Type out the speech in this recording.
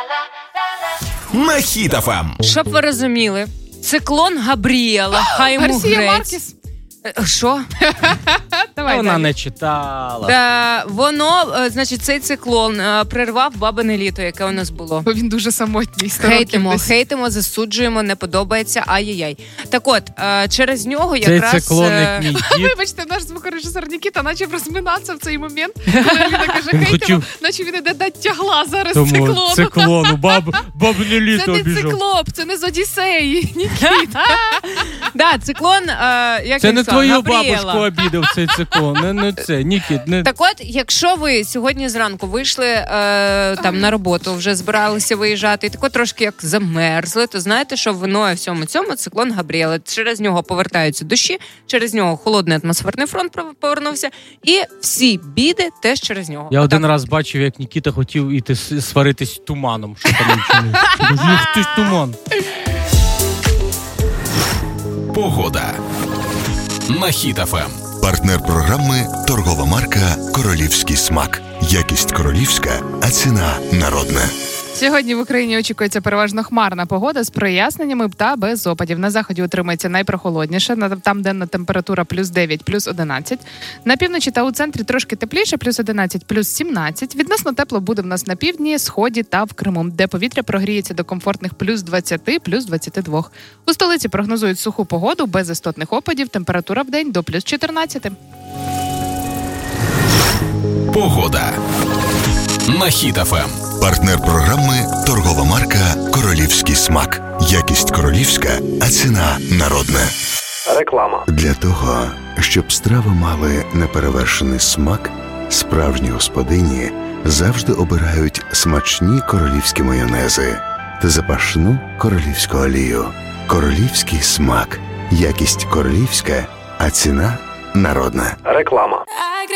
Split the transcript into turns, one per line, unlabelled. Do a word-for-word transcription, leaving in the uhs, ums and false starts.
На Хіт еф ем.
Щоб ви розуміли, циклон Габріела, хай йому
Гарсія
грець.
Маркес.
Е, Що?
Давай,
Вона
далі.
не читала.
Та, воно, е, значить, цей циклон е, прервав бабине літо, яке у нас було.
Бо він дуже самотній. сто
Хейтимо,
років десь.
хейтимо, засуджуємо, не подобається, ай-яй-яй. Так от, е, через нього
Цей
якраз...
циклон,
е,
як мій дід.
Вибачте, наш звукорежисер Нікіта наче розминався в цей момент, коли Аліна каже
Він
хейтимо,
хотів-
наче він іде дать тягла зараз
Тому
циклону.
циклону, баб, бабине
Це
літо
не
обіжав.
циклоп, це не з Одіссеї. Нікіта.
Да, циклон, е, як
Це
він
не
сказав,
твою
Габріела.
бабушку обідав цей циклон, не, не це, Нікіт, не...
Так от, якщо ви сьогодні зранку вийшли е, там на роботу, вже збиралися виїжджати, і тако трошки як замерзли, то знаєте, що виною всьому цьому циклон Габріела. Через нього повертаються дощі, через нього холодний атмосферний фронт повернувся, і всі біди теж через нього.
Я
Отак.
один раз бачив, як Нікіта хотів іти с- сваритись туманом, що там нічого. Кажу, «Ах ти ж туман».
Погода. На Хіт еф ем.
Партнер програми – торгова марка «Королівський смак». Якість королівська, а ціна народна.
Сьогодні в Україні очікується переважно хмарна погода з проясненнями та без опадів. На заході утримається найпрохолодніше, на- там денна температура плюс дев'ять, плюс одинадцять. На півночі та у центрі трошки тепліше, плюс одинадцять, плюс сімнадцять. Відносно тепло буде в нас на півдні, сході та в Криму, де повітря прогріється до комфортних плюс двадцять, плюс двадцять два. У столиці прогнозують суху погоду, без істотних опадів, температура в день до плюс чотирнадцять.
Погода. На Хіт еф ем.
Партнер програми – торгова марка «Королівський смак». Якість королівська, а ціна народна.
Реклама.
Для того, щоб страви мали неперевершений смак, справжні господині завжди обирають смачні королівські майонези та запашну королівську олію. Королівський смак. Якість королівська, а ціна народна.
Реклама.